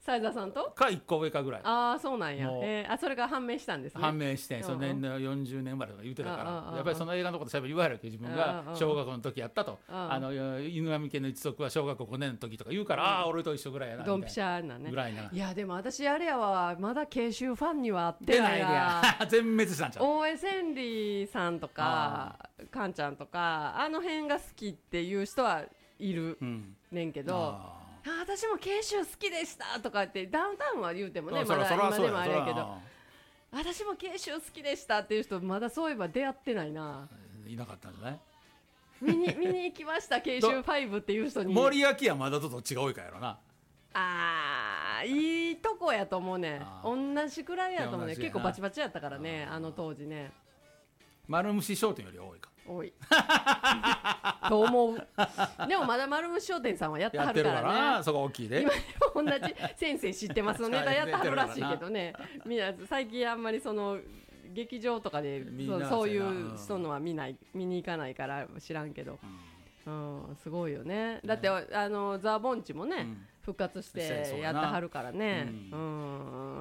斉田さんとかいっこ上かぐらい。 ああそうなんや、えー、あそれが判明したんですね。 判明して、その年のよんじゅうねん生まれとか言ってたから、やっぱりその映画のことしゃべり言われるけど、自分が小学校の時やったと、あの犬神家の一族は小学校ごねんの時とか言うから、ああ俺と一緒ぐらいやなドンピシャなねぐらいな。 いやでも私あれやわ、まだ慶州ファンには会ってないな全滅したんちゃう。 大江千里さんとかカンちゃんとかあの辺が好きっていう人はいるねんけど、あ私も慶州好きでしたとかってダウンタウンは言うてもね、まだ今でもあれやけど、私も慶州好きでしたっていう人まだそういえば出会ってないな。 いなかったんじゃない。 見に見に行きました慶州ファイブっていう人に。 森脇はまだちょっと違うかやろな。 あーいいとこやと思うね。同じくらいやと思うね。結構バチバチやったからね、あの当時ね。 丸虫商店より多いか。 多いと思う。でもまだ丸虫商店さんはやってはるからね。 やってるからな、そこ大きいで。 今でも同じ先生知ってますのネタやってはるらしいけどね。みんな最近あんまりその劇場とかで そ, そういう人のは見ない見に行かないから知らんけど、うん、うん、すごいよね。だって、ね、あのザ・ボンチもね、うん、復活してやってはるからね、うん、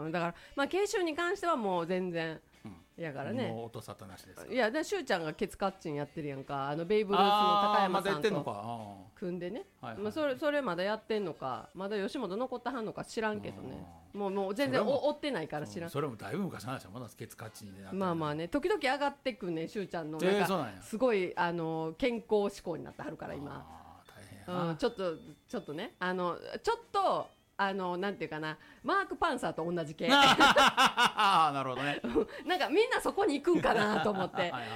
うん、だからまあ慶州に関してはもう全然やからね、 もう音沙汰なしです。 いやでしゅうちゃんがケツカッチンやってるやんか、あのベイブルースの高山さんと組んでね、はいはい、まあ、それそれまだやってんのか、まだ吉本残ったはんのか知らんけどね、もうもう全然追ってないから知らん。 それもだいぶ昔の話はまだケツカッチンでなって、 まあまあね、時々上がってくね、しゅうちゃんのなんかすごいあの健康志向になってはるから今、大変、うん、ちょっとちょっとね、あのちょっとあのなんていうかな、マーク・パンサーと同じ系あなるほどねなんかみんなそこに行くんかなと思ってはい、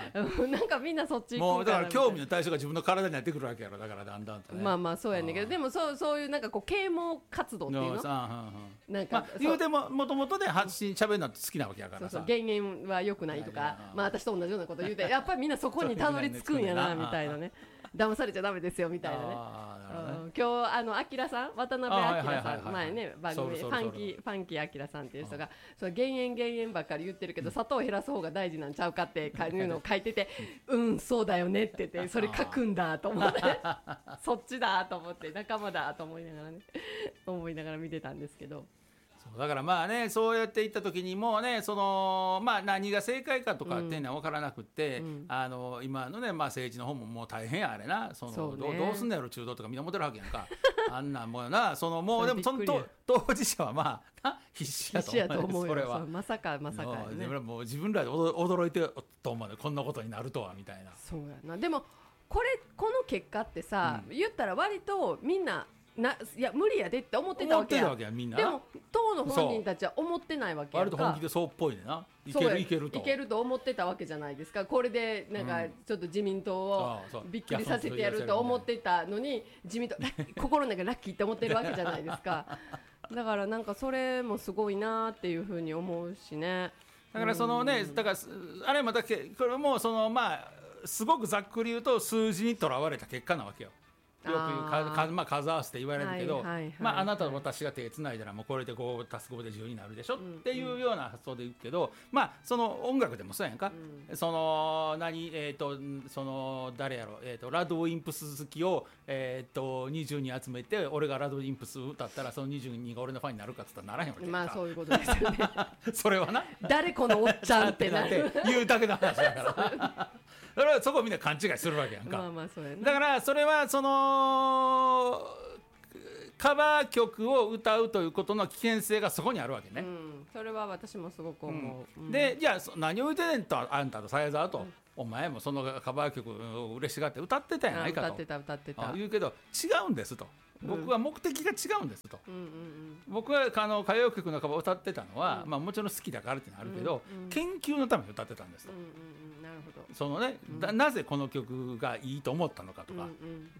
なんかみんなそっち行くんかな、 もうだから興味の対象が自分の体になってくるわけやろ、だからだんだんとね。 まあまあそうやねんけど、でもそうそういうなんかこう啓蒙活動っていうのなんか、まあ、言うてももともとね発信しゃべるのって好きなわけやからさ、 そうそう減塩は良くないとか、まあ私と同じようなこと言うてやっぱりみんなそこにたどり着くんやなみたいなね騙されちゃダメですよみたいなね。今日あのアキラさん、渡辺アキラさん、前ね番組ファンキーファンキーアキラさんっていう人が、その減塩減塩ばっかり言ってるけど砂糖を減らす方が大事なんちゃうかっていうのを書いててうんそうだよねって言ってそれ書くんだと思ってそっちだと思って仲間だと思いながらね思いながら見てたんですけど。 だからまあね、そうやっていった時にもうね、そのまあ何が正解かとかっていうのは分からなくって、うん、あの今のね、まあ、政治の方ももう大変やあれな、そのそう、ね、ど, どうすんのやろ中道とかみんな持ってるわけやんかあんなんもうな、そのもうでもそのと当事者はまあ必死やと思う、 必死やと思うよ、それはまさかまさか、ね、 もう自分らで驚いてると思うね、こんなことになるとはみたいな。 そうやな。でもこれこの結果ってさ、うん、言ったら割とみんないや無理やでって思ってたわけや。 思ってたわけやみんな。 でも当の本人たちは思ってないわけやんか。 割と本気でそうっぽいねな。いけるいけるといけると思ってたわけじゃないですか。これでなんかちょっと自民党をびっくりさせてやると思ってたのに、自民党心の中ラッキーって思ってるわけじゃないですか。だからなんかそれもすごいなっていうふうに思うしね。 だからそのね、だからあれもだけこれもそのまあすごくざっくり言うと数字にとらわれた結果なわけよ。よく言うかか、まあ、数合わせて言われるけど、はいはいはいはい、まあ、あなたと私が手つないだらもうこれでご足すごでじゅうになるでしょ、うん、っていうような発想で言うけど、まあ、その音楽でもそうやんか、うん、その何、えー、とその誰やろ、えー、とラドウィンプス好きを、えー、とにじゅうにん集めて俺がラドウィンプス歌ったらそのにじゅうにんが俺のファンになるかっつったらならへんわけやんか。 まあそういうことですよねそれはな誰このおっちゃんってなる言うだけの話だからそれはそこみんな勘違いするわけやんか。 まあまあそうやな。 だからそれはそのカバー曲を歌うということの危険性がそこにあるわけね、うん、 それは私もすごく思う、 うん、でじゃあ何を言うてんねんとあんたとさやざわと、うん、お前もそのカバー曲を嬉しがって歌ってたやないかと歌ってた歌ってた言うけど違うんですと、僕は目的が違うんですと、うんうんうん、僕はあの歌謡曲のカバーを歌ってたのは、うん、まあ、もちろん好きだからってのあるけど、うんうん、研究のために歌ってたんですと、うんうんうん、なるほど。そのね、うん、なぜこの曲がいいと思ったのかとか、うんうん、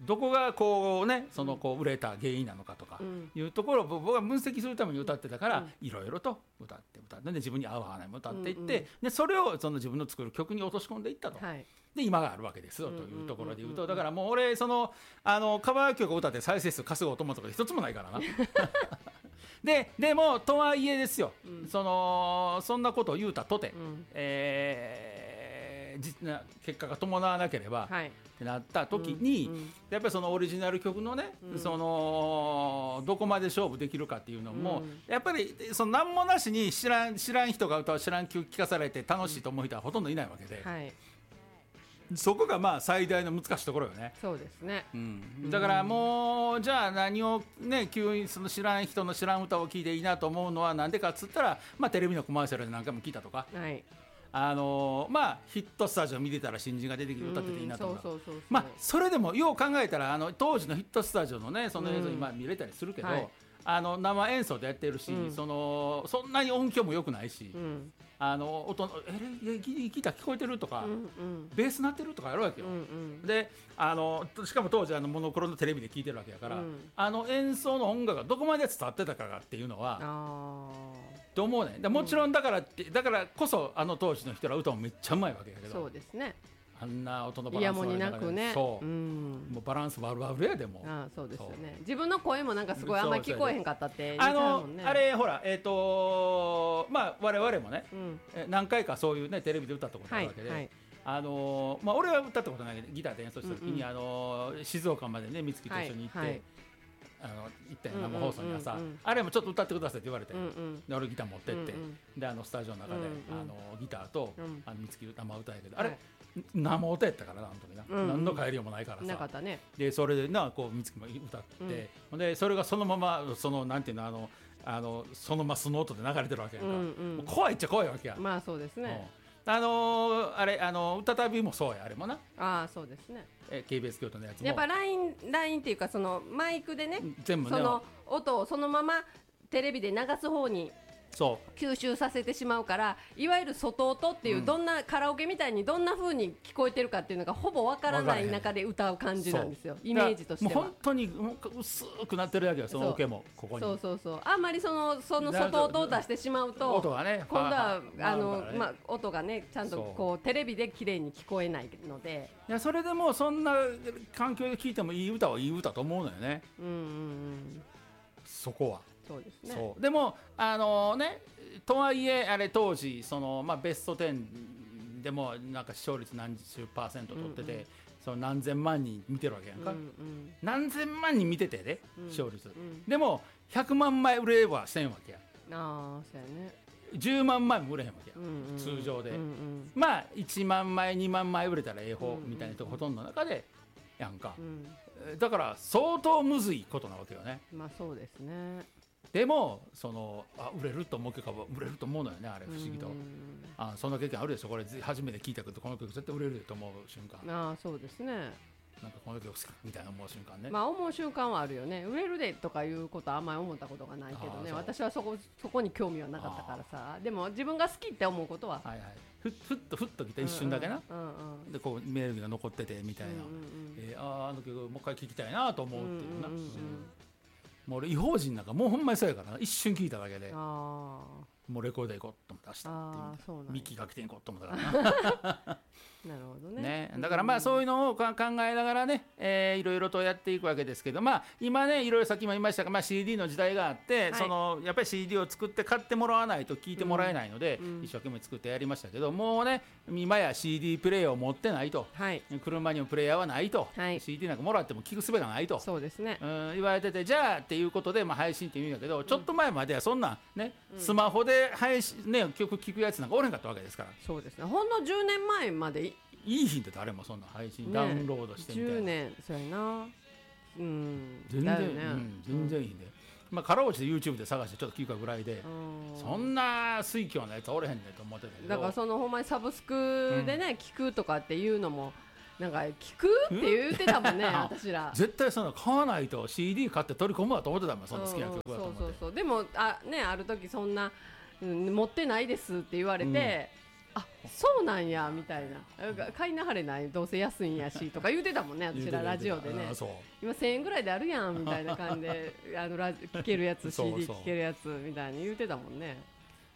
どこがこうねそのこう売れた原因なのかとかいうところを僕は分析するために歌ってたからいろいろと歌って歌ってで自分に合う花も歌っていって、うんうん、でそれをその自分の作る曲に落とし込んでいったと、はい、で今があるわけですよというところでいうと、だからもう俺そのあのカバー曲を歌って再生数稼ごうと思ったこと一つもないからなで, でもとはいえですよ、うん、そのそんなことを言うたとて、うん、えーえー、実な結果が伴わなければ、はい、ってなった時に、うんうん、やっぱりそのオリジナル曲のね、うん、そのどこまで勝負できるかっていうのも、うん、やっぱりその何もなしに知らん知らん人が歌う知らん曲聴かされて楽しいと思う人はほとんどいないわけで、はい、そこがまあ最大の難しいところよね。 そうですね、 うん、だからもうじゃあ何をね急にその知らん人の知らん歌を聴いていいなと思うのはなんでかっつったら、まあ、テレビのコマーシャルで何回も聞いたとか、はい、あのー、まあヒットスタジオ見てたら新人が出てきて歌ってていいなとか、まあそれでもよう考えたらあの当時のヒットスタジオのねその映像今見れたりするけど、はい、あの生演奏でやってるし、うん、そのそんなに音響も良くないし、うん、あの音えギター聞こえてるとか、うんうん、ベース鳴ってるとかやるわけよ、うんうん、であのしかも当時あのモノクロのテレビで聴いてるわけやから、うん、あの演奏の音楽がどこまで伝わってたかっていうのはと思うね。もちろんだからってだからこそあの当時の人ら歌もめっちゃうまいわけやけど、 そうですね、 あんな音のバランス悪い中で、ね、 そう、うん、もうバランス悪悪やでもあそうですよね。自分の声もなんかすごいあんまり聞こえへんかったってあの、ね、あれほらえっ、ー、とまあ我々もね、うん、何回かそういうねテレビで歌ったことあるわけで、はいはい、あのまあ俺は歌ったことないけどギターで演奏した時に、うんうん、あの静岡までね美月と一緒に行って、はいはい、あの行ったよ生放送にはさ、うんうんうんうん、あれもちょっと歌ってくださいって言われて、うんうん、で俺ギター持ってって、うんうん、であのスタジオの中で、うんうん、あのギターと、うん、あの美月生歌やけど、はい、あれ生歌やったからな、本当にな、うんうん、何の帰りようもないからさなかったね。 でそれでなこう美月も歌って、うん、でそれがそのままそのなんていうのあのあのそのまま素の音で流れてるわけやんか、うんうん、もう怖いっちゃ怖いわけや。 まあそうですね、 うん、あのー、あれあの歌旅もそうやあれもなあそうですね、 え ケービーエス 京都のやつもやっぱラインラインっていうかそのマイクでね全部ねその音をそのままテレビで流す方にそう吸収させてしまうから、いわゆる外音っていう、うん、どんなカラオケみたいにどんな風に聞こえてるかっていうのがほぼわからない中で歌う感じなんですよ、イメージとしては。 もう本当に薄くなってるだけよそのオケもここに。 そうそうそうあんまりそのその外音を出してしまうと音がね今度はあの、ねまあ、音がねちゃんとこうテレビで綺麗に聞こえないので、 いやそれでもそんな環境で聴いてもいい歌はいい歌と思うのよね、うんうんうん、そこは。 そうですね。 そうでもあのねとはいえあれ当時その、まあ、ベストじゅうでもなんか視聴率何十パーセント取ってて、うんうん、その何千万人見てるわけやんか、うんうん、何千万人見ててね、うん、視聴率、うん、でもひゃくまんまい売れはせんわけや。 あそうやね。 じゅうまんまいも売れへんわけや、うんうん、通常で、うんうん、まあいちまんまいにまんまい売れたらええ方みたいなとこほとんどの中でやんか、うん、だから相当むずいことなわけよね。 まあそうですね。 でもそのあ売れると思う曲は売れると思うのよねあれ不思議と。あそんな経験あるでしょこれ初めて聴いたけどこの曲絶対売れると思う瞬間。 あそうですね。 なんかこの曲好きみたいな思う瞬間ね。 まあ思う瞬間はあるよね。売れるでとかいうことはあんまり思ったことがないけどね。私はそこそこに興味はなかったからさ。でも自分が好きって思うことは、 はいはい、ふ, ふっとふっときて一瞬だけな、うんうんうん、でこうメールが残っててみたいな、うんうんうんえー、ああの曲もう一回聴きたいなと思うっていうな、うんうんうんうん、もう俺違法人なんかもうほんまにそうやからな一瞬聴いただけであもうレコード行こうとも出したっていうミキが来てんこうと思ったからななるほど ね, ねだからまあそういうのを考えながらね、えー、いろいろとやっていくわけですけど、まあ今ねいろいろさっきも言いましたが、まあ、シーディー の時代があって、はい、そのやっぱり シーディー を作って買ってもらわないと聞いてもらえないので、うん、一生懸命作ってやりましたけど、もうね今や シーディー プレイヤーを持ってないと、はい、車にもプレイヤーはないと、はい、シーディー なんかもらっても聞く術がないとそうですね、 うん、言われてて、じゃあっていうことで、まあ、配信って言うんだけど、うん、ちょっと前まではそんなね、うん、スマホで配信、ね、曲聞くやつなんかおれんかったわけですから。 そうですね、ほんのじゅうねんまえまでいい日って誰もそんな配信、ね、ダウンロードしてみたいな。 じゅうねんそうやな、うん、 全然、ねうん、全然いいんで、まあ、カラオケで YouTube で探してちょっと聞くかぐらいで、そんな水強なやつおれへんねんと思ってたけど、 だからそのほんまにサブスクでね、うん、聞くとかっていうのもなんか聞くって言ってたもんね私ら絶対その買わないと シーディー 買って取り込むわと思ってたもん、そんな好きな曲だと思って。 そうそうそう、でも あ,、ね、ある時そんな、うん、持ってないですって言われて、うんあそうなんやみたいな、買いなはれないどうせ安いんやしとか言うてたもんね私らラジオでね、今せんえんぐらいであるやんみたいな感じであのラジ聞けるやつ シーディー 聞けるやつみたいに言うてたもんね。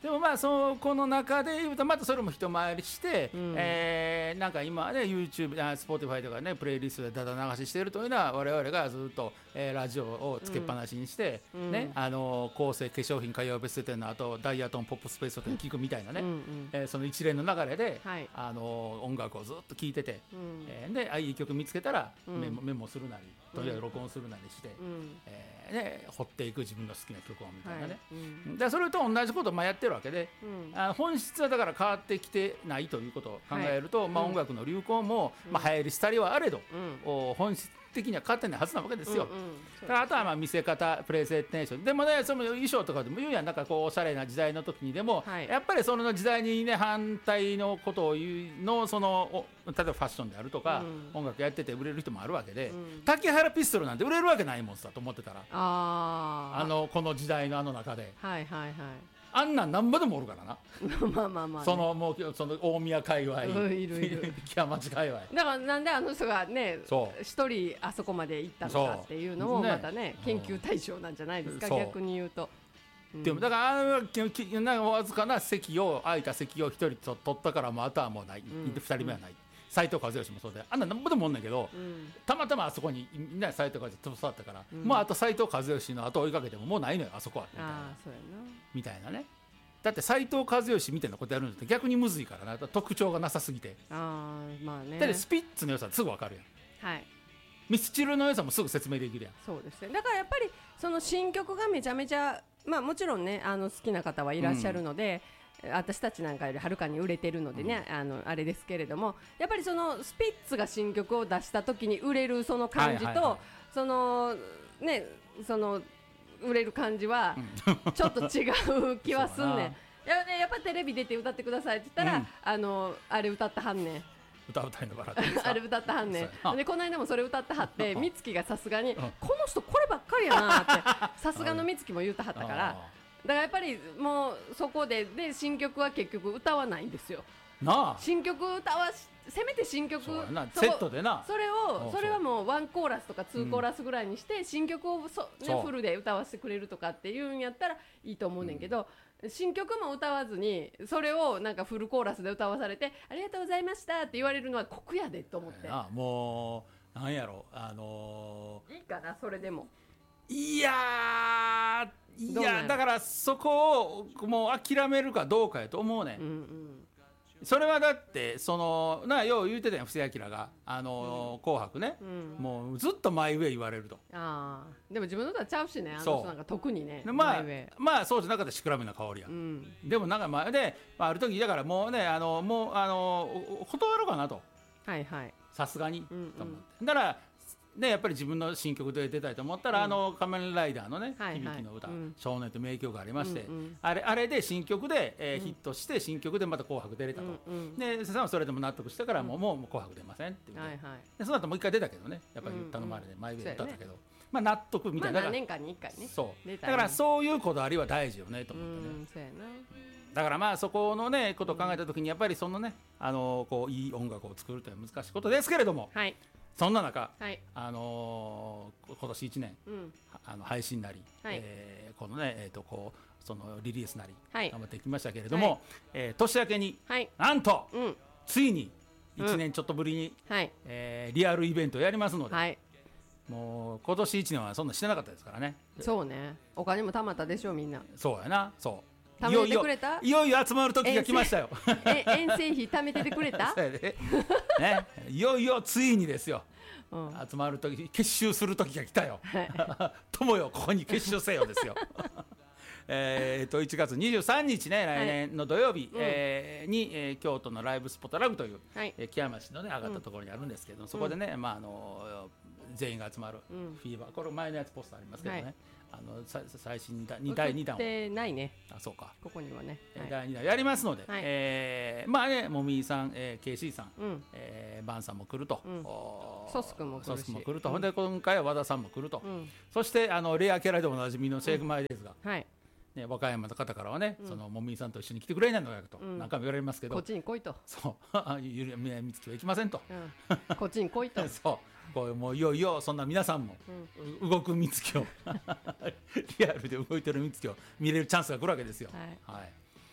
でもまあそこの中で言うとまたそれも一回りして、 うんえーなんか今はね YouTube、Spotify とかねプレイリストでだだ流ししているというのは我々がずっと、えーラジオをつけっぱなしにして、 うんねあの構成化粧品海洋ベストテンの後ダイヤトンポップスペースと聞くみたいなね、 うんうんえーその一連の流れで、 はいあの音楽をずっと聴いてて、 うんえーであいい曲見つけたらうんメモ,、メモするなりとりあえず録音するなりして、 うんえーね、掘っていく自分の好きな曲をみたいなね、 はいうんでそれと同じことをまあやってるわけで、 うんあ本質はだから変わってきてないということを考えると、まあ、 うん音楽の流行も、 うんまあ、流行り廃りはあれど、 うんお本質的には変わってないはずなわけですよ。 うんうんだからあとはまあ見せ方プレゼンテーションでもねその衣装とかでも言うやんなんかこうおしゃれな時代の時にでも、 はいやっぱりその時代にね反対のことを言うのそのお例えばファッションであるとか、 うん音楽やってて売れる人もあるわけで、 うん竹原ピストルなんて売れるわけないもんさと思ってたらあーあのこの時代のあの中ではいはいはいあんなん何ぼでもおるからな、 まあまあまあね、 そのもうその大宮界隈、 うんいるいる木屋町界隈だからなんであの人がねそう一人あそこまで行ったのかっていうのもそうねまたね研究対象なんじゃないですか、 そう逆に言うと、うんでもだからあのききなんかわずかな席を空いた席を一人と取ったからもうあとはもうない、 うん二人目はない斎藤和義もそうであんな何ぼでもおんねんけど、 うんたまたまあそこにみんな斎藤和義飛ばさったから、 うんもうあと斎藤和義の後追いかけてももうないのよあそこはみたいなああそうやみたいなねだって斎藤和義みたいなことやるのって逆にむずいからな特徴がなさすぎて、 なああまあねだってスピッツの良さすぐ分かるやんはいミスチルの良さもすぐ説明できるやんそうですねだからやっぱりその新曲がめちゃめちゃまあもちろんねあの好きな方はいらっしゃるので、私たちなんかよりはるかに売れてるのでね、あのあれですけれどもやっぱりそのスピッツが新曲を出した時に売れるその感じと、 はいはいはいそのねその売れる感じはちょっと違う気はすんねんいやねやっぱテレビ出て歌ってくださいって言ったら、 うんあのあれ歌ってはんねん歌うたいのバラってあれ歌ってはんねそうやなんでこの間もそれ歌ってはって美月がさすがにんこの人こればっかりやなってさすがの美月も言うたはったからだからやっぱりもうそこでで新曲は結局歌わないんですよなあ新曲歌わしせめて新曲そうやなそセットでなそれそうをそれはもうワンコーラスとかツーコーラスぐらいにして新曲をそ、ねそうフルで歌わせてくれるとかっていうんやったらいいと思うねんけど、新曲も歌わずにそれをなんかフルコーラスで歌わされてありがとうございましたって言われるのは酷やでと思ってなあもうなんやろあのいいかなそれでもーいやーいどうなんやろやだからそこをもう諦めるかどうかやと思うねん、 うんうんそれはだってそのなよう言うてたやん布施明があのー紅白ね、 うんもうずっとマイウェイ言われるとああでも自分の歌ちゃうしねあのそう人なんか特にねでまあマイウェイまあそうじゃなかったらシクラメな香りや、 うんんでもなんか前で、まあ、ある時だからもうねあのもうあの断ろうかなとはいはいさすがに、 うんうんと思ってだからね、やっぱり自分の新曲で出たいと思ったら、 うんあの仮面ライダーのね、 はいはい響きの歌、 うん少年と名曲がありまして、 うんうんあれあれで新曲で、えーうんヒットして新曲でまた紅白出れたと、 うんうんで瀬さんはそれでも納得したから、もうもうもう紅白出ませんって言って、 はいはいでその後もう一回出たけどねやっぱり頼まれて前で歌ったけど、まあ納得みたいな、 まあ何年間にいっかいねそう出たらだからそういうこだわりは大事よねとう思ってね、 んそうやなだからまあそこのねことを考えた時にやっぱりそのねあのこういい音楽を作るというのは難しいことですけれども、 はいそんな中、 はいあのー今年いちねんうんあの配信なり、 はいえーこのね、えー、とこうそのリリースなり、 はい頑張ってきましたけれども、 はいえー年明けにはいなんとうんついにいちねんちょっとぶりに、 はいえーリアルイベントをやりますので、 はいもう今年いちねんはそんなしてなかったですからねそうねお金も貯まったでしょみんなそうやなそう貯めててくれたいよいよいよ集まる時が来ましたよえ遠征費貯めててくれたそうやでね、いよいよついにですようん集まる時結集する時が来たよはい友よここに結集せよですよえーといちがつにじゅうさんにちね来年の土曜日、 うんえーに、えー京都のライブスポットラブという、 はいえー木山市のね上がったところにあるんですけど、そこでね、まああの全員が集まるうんフィーバー、これ前のやつポスターありますけどね、 はいあのさ最新だにだいにだんをでないねあそうか、 ここにはねはいだいにだんやりますので、 はいえーまあねもみーさん、えー、ケーシー さん、 うんえーバンさんも来ると、 うんおーソス君も来るしソス君も来ると、 うんほんで今回は和田さんも来ると、 うんそしてあのレアキャラでおなじみのシェイクマイデーズが、 はいね、和歌山の方からはね、 うんそのもみーさんと一緒に来てくれないのかと、 うん何回も言われますけど、 こっちに来いとそうゆりみみつきは行きませんとうんこっちに来いとそうこうもういよいよそんな皆さんも、 うんう動くみつきをリアルで動いてるみつきを見れるチャンスが来るわけですよ。 はいはい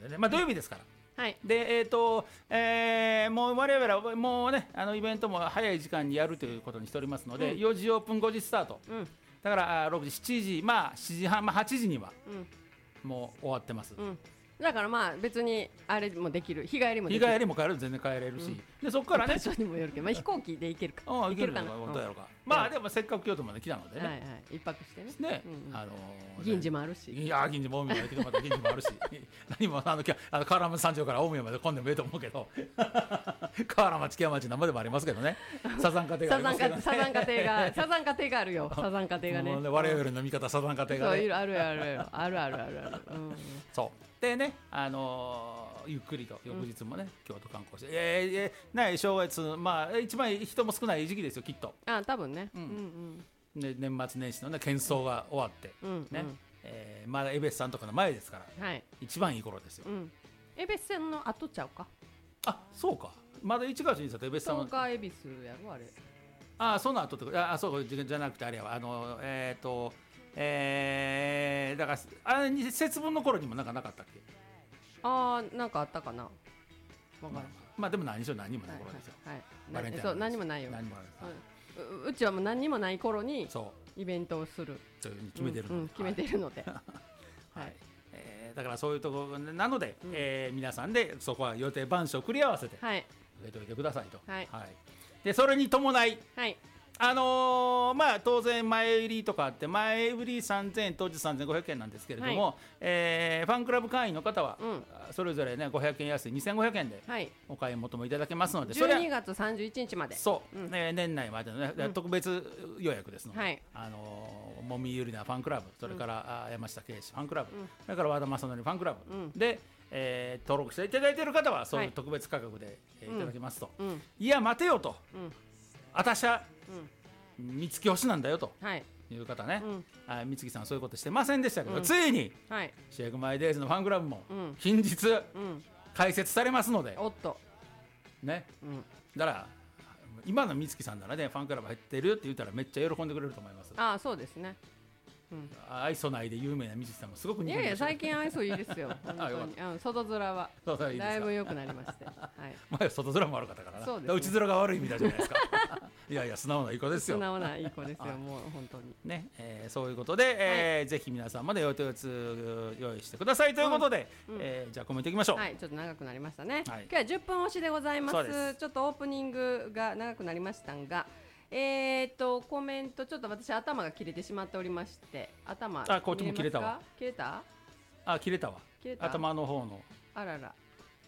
でね、まあ、土曜日ですから。 はい、 でえーとえー、もう我々はもうねあのイベントも早い時間にやるということにしておりますので、うん、よじオープンごじスタート、うん、だからろくじしちじまあしちじはん、まあ、はちじにはもう終わってます、うん、 だからまあ別にあれもできる、日帰りもできる、 日帰りも帰る全然帰れるし、うん、でそこからね場所にもよるけど、まあ、飛行機で行けるか行けるかな、どうやろうか、うん、まあでもせっかく京都まで来たのでね、 はいはい、一泊してねね、うんうん、あのー、銀次もあるし、 いや銀次も大宮まで来てまた銀次もあるし何もあのあの河原町三条から大宮まで混んでもいいと思うけど河原町木屋町生でもありますけどね、サザン家庭がありますけどね、 サザン家庭がサザン家庭があるよ、サザン家庭がね、 ね我々の味方サザン家庭がね、 そうあるあるあるあるあるあるある、うん、 そうでね、あのー、ゆっくりと翌日もね、うん、京都観光して、えーえー、ない正月、まあ一番人も少ない時期ですよきっと。 あ多分ね、うんうんうん、で年末年始のね喧騒が終わって、うんね、うんえー、まだ江別さんとかの前ですから、はい、一番いい頃ですよ。 江別さんの後ちゃうか。 あそうか、まだいちがつにさ江別さんは東海恵比寿やろあれ。 あその後ってあそうじゃなくてあれはあのえっ、ー、とえー、だからあれ節分の頃にもなんかなかったっけ。 ああなんかあったかな。分からん、まあ、 まあでも何しろ何もない頃ですよ。はい、 はい、そう何もないよ。 何もない、 うん、うちはもう何にもない頃にイベントをするというふうに決めてるので、 うんうん、決めてるので、はいはいえー、だからそういうところなので、うんえー、皆さんでそこは予定番書を繰り合わせて受けといてくださいと、はいはい、でそれに伴い、はいあのー、まあ当然前売りとかあって前売りさんぜんえん当日さんぜんごひゃくえんなんですけれども、はいえー、ファンクラブ会員の方は、うん、それぞれねごひゃくえん安いにせんごひゃくえんでお買い求めいただけますので、 じゅうにがつさんじゅういちにちまでそう、うんね、年内までの、ねうん、特別予約ですので、はいあのー、もみゆりなファンクラブそれから、うん、山下圭司ファンクラブ、うん、それから和田正則ファンクラブ、うん、で、えー、登録していただいている方はそういう特別価格で、はいえー、いただきますと、うん、いや待てよと、うん、私は、うん三月星なんだよという方ね、はい、三月さんそういうことしてませんでしたけど、うん、ついに、はい、シェイクマイデイズのファンクラブも近日、うん、開設されますので、 おっとね、うん、だから今の三月さんならねファンクラブ入ってるって言ったらめっちゃ喜んでくれると思います。 ああそうですね、 うん、愛想ないで有名な三月さんもすごくいやいや最近愛想いいですよ本当にあ外面はだいぶ良くなりまして、はい、 前外面も悪かったからな、そうですね、内面が悪いみたいじゃないですかいやいや素直ないい子ですよ、 素直ないい子ですよもう本当にね、えー、そういうことで、えーはい、ぜひ皆さんまで予定を用意してくださいということで、うんえー、じゃあコメントいきましょう。 はいちょっと長くなりましたね、はい、今日はじゅっぷん押しでございます。ちょっとオープニングが長くなりましたがえーとコメントちょっと私頭が切れてしまっておりまして頭あこっちも切れたわ切れたあ切れたわ切れた頭の方のあらら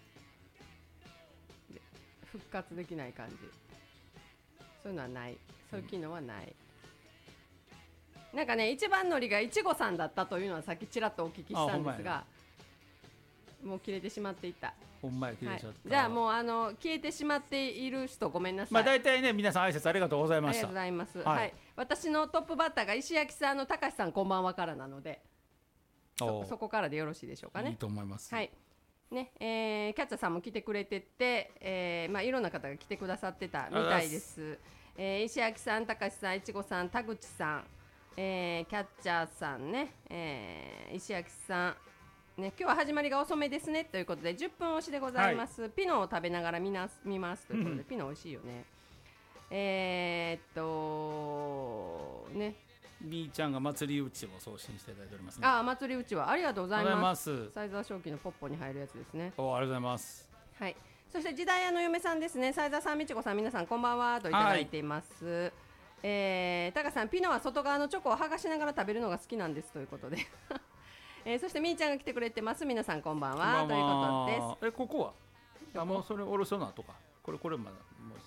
復活できない感じそういうのはないそういう機能はない、うん、なんかね一番乗りがいちごさんだったというのはさっきちらっとお聞きしたんですがもう切れてしまっていたほんまや切れちゃった、はい、 じゃあもうあの消えてしまっている人ごめんなさい。 まあ大体ね皆さん挨拶ありがとうございました。 ありがとうございます、はいはい、私のトップバッターが石焼さんの高橋さんこんばんはからなので そ, そこからでよろしいでしょうかね。 いいと思います、 はいねえー、キャッチャーさんも来てくれてて、えーまあ、いろんな方が来てくださってたみたいです、えー、石焼さん高橋さんいちごさん田口さん、えー、キャッチャーさんね、えー、石焼さんね、今日は始まりが遅めですねということでじゅっぷん押しでございます、はい、ピノを食べながら見な見ますということで、うん、ピノ美味しいよね。えー、っとねみーちゃんが祭りうちを送信していただいておりますね。 ああ祭りうちはありがとうございます。 ありがとうございます。 サイザー正気のポッポに入るやつですね。 おありがとうございます。 はい。そして時代屋の嫁さんですね。サイザーさんみちこさん皆さんこんばんはといただいています。はい、えー、タカさんピノは外側のチョコを剥がしながら食べるのが好きなんですということで。えー、そしてみーちゃんが来てくれてます皆さんこんばんはということです。 えここはあもうそれおろそなとかこれこれまだも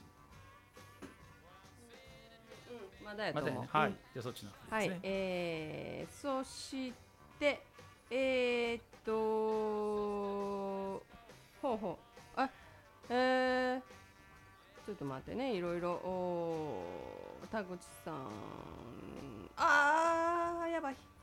う、うん、まだやと思う、 ね、はい、うん、じゃあそっちの方ですね。 はい、えー、そしてえー、っとほうほうあえー、ちょっと待ってねいろいろお田口さんあーやばい